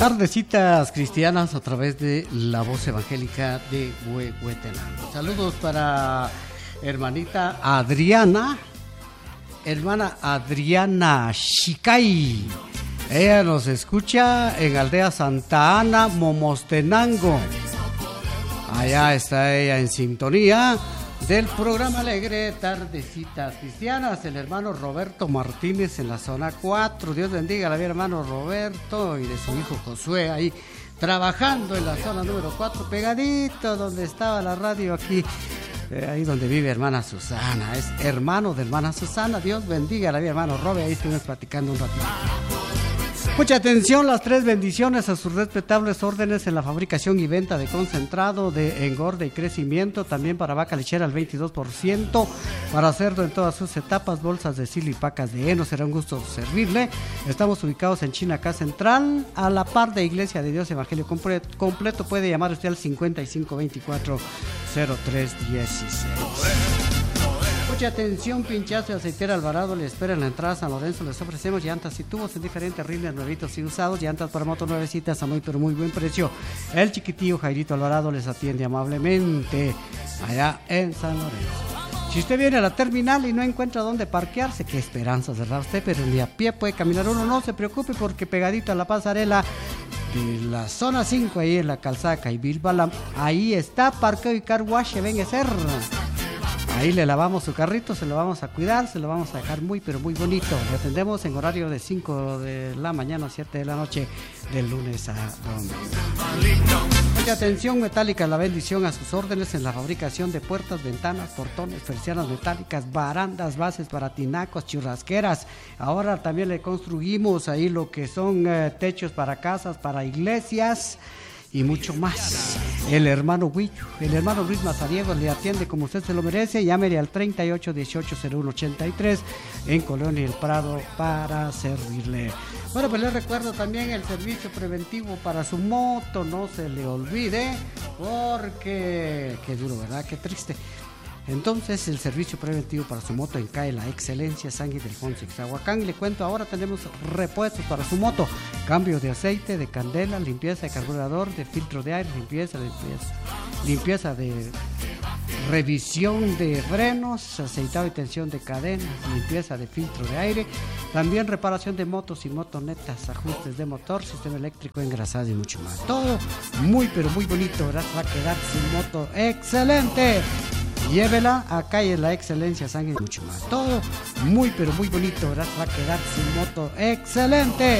Tardecitas cristianas a través de la voz evangélica de Huehuetenango. Saludos para hermanita Adriana, hermana Adriana Shicay. Ella nos escucha en Aldea Santa Ana, Momostenango. Allá está ella en sintonía del programa alegre Tardecitas Cristianas. El hermano Roberto Martínez en la zona 4. Dios bendiga a mi hermano Roberto y de su hijo Josué ahí trabajando en la zona número 4, pegadito donde estaba la radio aquí. Ahí donde vive hermana Susana. Es hermano de hermana Susana. Dios bendiga a mi hermano Robert. Ahí estuvimos platicando un ratito. Mucha atención, las 3 bendiciones a sus respetables órdenes en la fabricación y venta de concentrado de engorde y crecimiento, también para vaca lechera al 22%, para cerdo en todas sus etapas, bolsas de silo y pacas de heno. Será un gusto servirle. Estamos ubicados en Chinacá Central, a la par de Iglesia de Dios Evangelio Completo. Puede llamar usted al 5524-0316. Mucha atención, Pinchazo y Aceitera Alvarado le espera en la entrada San Lorenzo. Les ofrecemos llantas y tubos en diferentes rines, nuevitos y usados, llantas para moto nuevecitas a muy pero muy buen precio. El chiquitillo Jairito Alvarado les atiende amablemente allá en San Lorenzo. Si usted viene a la terminal y no encuentra dónde parquearse, qué esperanza cerrar usted, pero ni a pie puede caminar uno. No se preocupe, porque pegadito a la pasarela de la zona 5, ahí en la calzada Caibil Balam, ahí está parqueo y car wash, venga a ser. Ahí le lavamos su carrito, se lo vamos a cuidar, se lo vamos a dejar muy pero muy bonito. Le atendemos en horario de 5 de la mañana a 7 de la noche, de lunes a domingo. Mucha atención, Metálica, la bendición a sus órdenes en la fabricación de puertas, ventanas, portones, persianas metálicas, barandas, bases para tinacos, churrasqueras. Ahora también le construimos ahí lo que son techos para casas, para iglesias y mucho más. El hermano Huillo, el hermano Luis Mazariego le atiende como usted se lo merece. Llámele al 38180183 en Colonia El Prado para servirle. Bueno, pues les recuerdo también el servicio preventivo para su moto, no se le olvide, porque qué duro, ¿verdad? Qué triste. Entonces, el servicio preventivo para su moto en CAE La Excelencia, San Ildefonso, Ixtahuacán. Y le cuento, ahora tenemos repuestos para su moto: cambio de aceite, de candela, limpieza de carburador, de filtro de aire, limpieza de revisión de frenos, aceitado y tensión de cadenas, limpieza de filtro de aire, también reparación de motos y motonetas, ajustes de motor, sistema eléctrico, engrasado y mucho más. Todo muy pero muy bonito, ¿verdad? Va a quedar su moto excelente. Llévela a Calle La Excelencia, San y mucho más. Todo muy pero muy bonito, ¿verdad? Va a quedar su moto excelente.